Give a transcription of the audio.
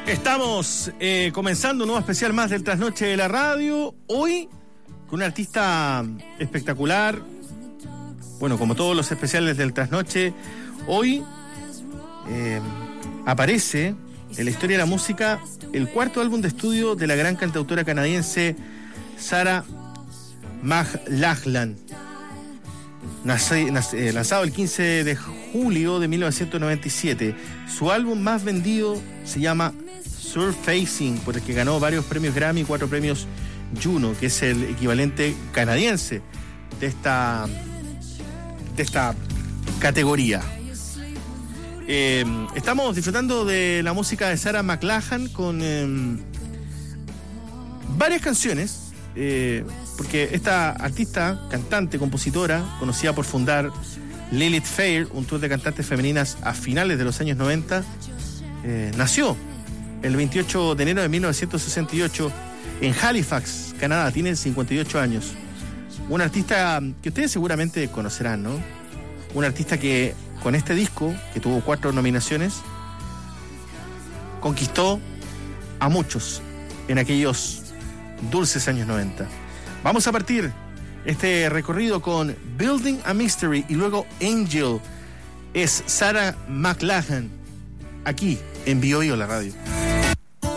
Estamos comenzando un nuevo especial más del Trasnoche de la Radio. Hoy con un artista espectacular. Bueno, como todos los especiales del Trasnoche, hoy aparece en la historia de la música el cuarto álbum de estudio de la gran cantautora canadiense Sarah McLachlan. Lanzado el 15 de julio de 1997. Su álbum más vendido se llama Surfacing, por el que ganó varios premios Grammy y 4 premios Juno, que es el equivalente canadiense de esta categoría. Estamos disfrutando de la música de Sarah McLachlan con varias canciones, porque esta artista, cantante, compositora, conocida por fundar Lilith Fair, un tour de cantantes femeninas a finales de los años 90, nació el 28 de enero de 1968 en Halifax, Canadá. Tiene 58 años. Un artista que ustedes seguramente conocerán, ¿no? Un artista que con este disco, que tuvo 4 nominaciones, conquistó a muchos en aquellos dulces años 90. Vamos a partir este recorrido con Building a Mystery y luego Angel. Es Sarah McLachlan, aquí en Bio Bio, la radio.